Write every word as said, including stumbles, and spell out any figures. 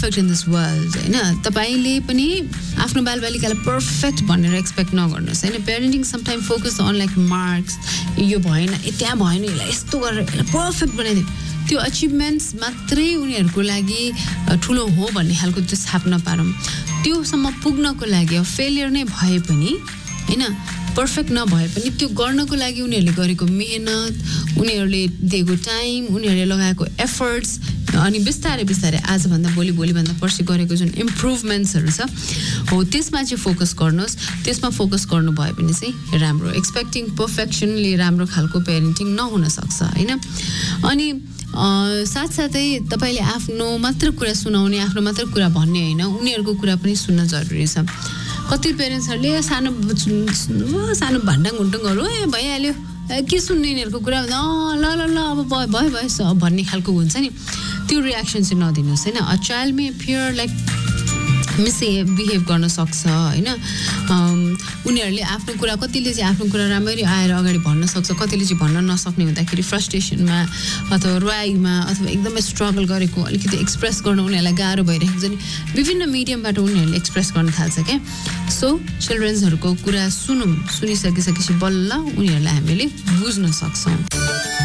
perfect in this world हैन तपाईले पनि आफ्नो बालबालिकालाई पर्फेक्ट भनेर एक्सपेक्ट नगर्नुस् हैन parenting sometime focus on like marks यो भएन त्यहाँ भएन यसलाई यस्तो गरेर पर्फेक्ट बनाइदियो त्यो अचिभमेन्ट्स मात्रै उनीहरुको लागि ठुलो हो भन्ने खालको त्यो छाप नपारौं त्योसम्म पुग्नको लागि फेलियर नै भए पनि हैन पर्फेक्ट नभए पनि त्यो गर्नको लागि उनीहरुले गरेको मेहनत उनीहरुले दिएको टाइम उनीहरुले लगाएको एफर्ट्स अनि बिस्तारै बिस्तारै आज भन्दा भोलि भोलि भन्दा पर्सि गरेको जुन इम्प्रुभमेन्ट्सहरु छ हो त्यसमा चाहिँ फोकस गर्नुस् त्यसमा फोकस गर्नु भयो भने चाहिँ राम्रो एक्सपेक्टिङ पर्फेक्सनले राम्रो खालको पेरेन्टिङ नहुन सक्छ हैन अनि साथसाथै तपाईले आफ्नो मात्र कुरा सुनाउने आफ्नो मात्र कुरा भन्ने हैन उनीहरुको कुरा पनि सुन्न जरुरी छ कति पेरेन्ट्सहरुले सानो सानो भान्डा गुन्डङहरु ए भइहाल्यो के सुन्ने यिनीहरुको कुरा ल ल ल अब भयो भयो भन्ने खालको हुन्छ नि त्यो रिएक्सन चाहिँ नदिनुस् हैन a child may appear like misbehave गर्न सक्छ हैन उनीहरुले आफ्नो कुरा कतिले चाहिँ आफ्नो कुरा राम्ररी आएर अगाडि भन्न सक्छ कतिले चाहिँ भन्न नसक्ने हुँदाखेरि फ्रस्ट्रेसनमा अथवा रुवाईमा अथवा एकदमै स्ट्रगल गरेको अलिकति एक्सप्रेस गर्न उनीहरुलाई गाह्रो भइरहेको छ नि विभिन्न मिडियमबाट उनीहरुले एक्सप्रेस गर्न थाल्छ के सो चिल्ड्रन्सहरुको कुरा सुनौं सुनिसकेपछि बल्ल उनीहरुलाई हामीले बुझ्न सक्छौं